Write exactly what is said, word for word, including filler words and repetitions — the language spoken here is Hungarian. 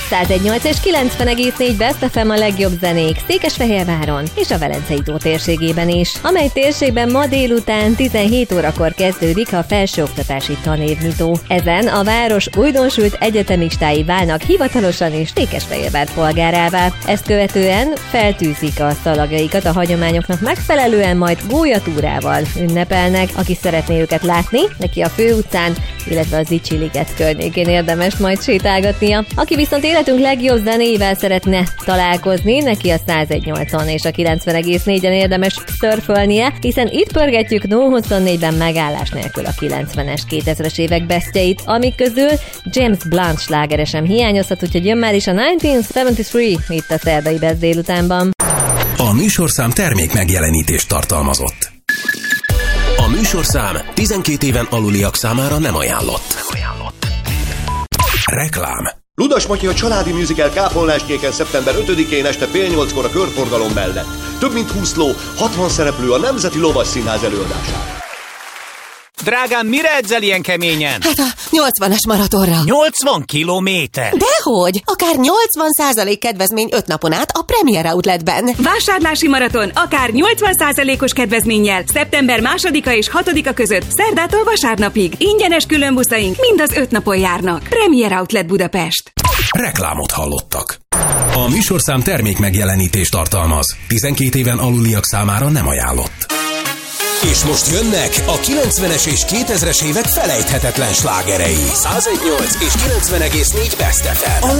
száz egy nyolc és kilencven egész négy Best ef em a legjobb zenék Székesfehérváron és a Velencei tó térségében is, amely térségben ma délután tizenhét órakor kezdődik a felsőoktatási tanévnyitó. Ezen a város újdonsült egyetemistái válnak hivatalosan is Székesfehérvár polgárává. Ezt követően feltűzik a szalagjaikat a hagyományoknak megfelelően, majd gólyatúrával ünnepelnek. Aki szeretné őket látni, neki a főutcán, illetve a Zichy liget környékén érdemes majd sétálgatnia. Aki viszont életünk legjobb zenéivel szeretne találkozni, neki a száz egy nyolcon és a kilencven egész négyen érdemes szörfölnie, hiszen itt pörgetjük nulla huszonnégyben megállás nélkül a kilencvenes, kétezres évek bestjeit, amik közül James Blunt slágere sem hiányozhat, úgyhogy jön már is a ezerkilencszázhetvenhárom itt a szerdai Best délutánban. A műsorszám termék megjelenítést tartalmazott. A műsorszám tizenkét éven aluliak számára nem ajánlott. Nem ajánlott. Reklám. Ludas Matyi a családi musical Kápolnáskéken szeptember ötödikén este fél nyolckor a körforgalom mellett. Több mint húsz ló, hatvan szereplő a Nemzeti Lovasszínház előadására. Drágám, mire edzel ilyen keményen? Hát a nyolcvanas maratonra. nyolcvan kilométer? Dehogy! Akár nyolcvan százalék kedvezmény öt napon át a Premier Outletben. Vásárlási maraton akár nyolcvan százalékos kedvezménnyel szeptember másodika és hatodika között szerdától vasárnapig. Ingyenes különbuszaink mind az öt napon járnak. Premier Outlet Budapest. Reklámot hallottak. A műsorszám termék megjelenítést tartalmaz. tizenkét éven aluliak számára nem ajánlott. És most jönnek a kilencvenes és kétezres évek felejthetetlen slágerei. száz egy nyolc és kilencven egész négy Best ef em.